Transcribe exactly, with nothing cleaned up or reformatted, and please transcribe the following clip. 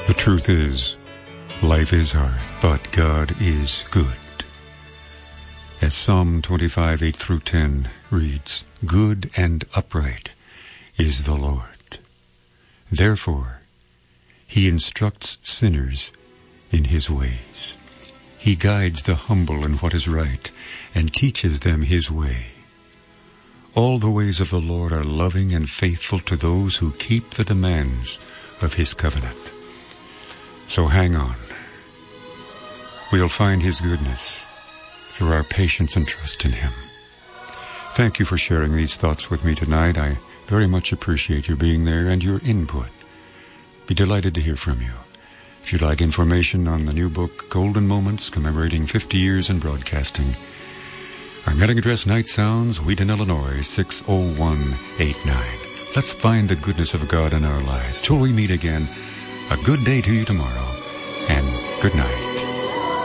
The truth is, life is hard, but God is good. As Psalm twenty-five, eight through ten reads, "Good and upright is the Lord. Therefore, he instructs sinners in his ways. He guides the humble in what is right and teaches them his way. All the ways of the Lord are loving and faithful to those who keep the demands of his covenant." So hang on. We'll find his goodness through our patience and trust in him. Thank you for sharing these thoughts with me tonight. I very much appreciate you being there and your input. Be delighted to hear from you. If you'd like information on the new book, Golden Moments, commemorating fifty years in broadcasting, our mailing address, Night Sounds, Wheaton, Illinois, six oh one eight nine. Let's find the goodness of God in our lives. Till we meet again, a good day to you tomorrow, and good night.